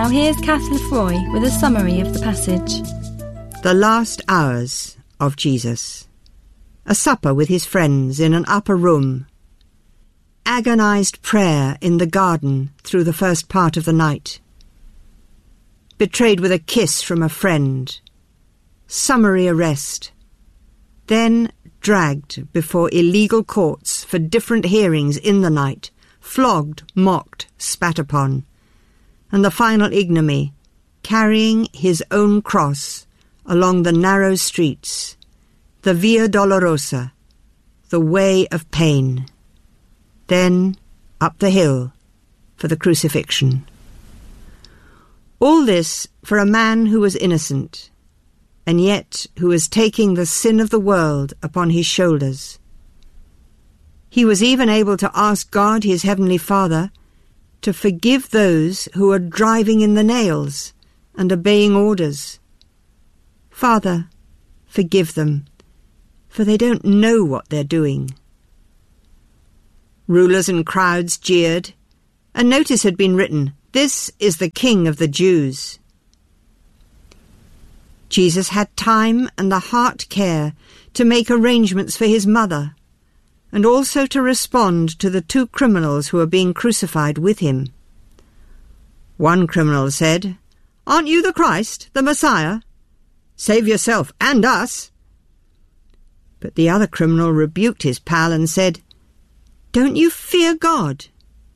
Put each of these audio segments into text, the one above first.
Now here's Kath Lefroy with a summary of the passage. The last hours of Jesus. A supper with his friends in an upper room. Agonized prayer in the garden through the first part of the night. Betrayed with a kiss from a friend. Summary arrest. Then dragged before illegal courts for different hearings in the night, flogged, mocked, spat upon, and the final ignominy, carrying his own cross along the narrow streets, the Via Dolorosa, the way of pain, then up the hill for the crucifixion. All this for a man who was innocent, and yet who was taking the sin of the world upon his shoulders. He was even able to ask God, his heavenly Father, to forgive those who are driving in the nails and obeying orders. Father, forgive them, for they don't know what they're doing. Rulers and crowds jeered. A notice had been written, "This is the King of the Jews." Jesus had time and the heart care to make arrangements for his mother, and also to respond to the two criminals who were being crucified with him. One criminal said, "Aren't you the Christ, the Messiah? Save yourself and us." But the other criminal rebuked his pal and said, "Don't you fear God?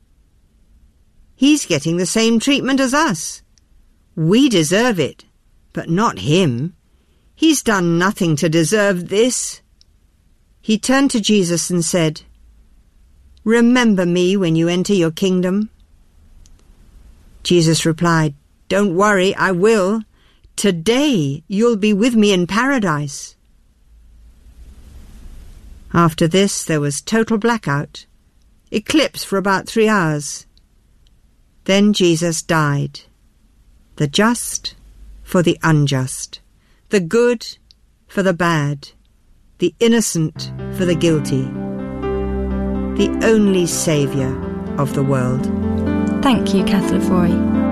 He's getting the same treatment as us. We deserve it, but not him. He's done nothing to deserve this." He turned to Jesus and said, "Remember me when you enter your kingdom." Jesus replied, "Don't worry, I will. Today you'll be with me in paradise." After this there was total blackout, eclipse for about 3 hours. Then Jesus died, the just for the unjust, the good for the bad, the innocent for the guilty, the only Saviour of the world. Thank you, Kath Lefroy.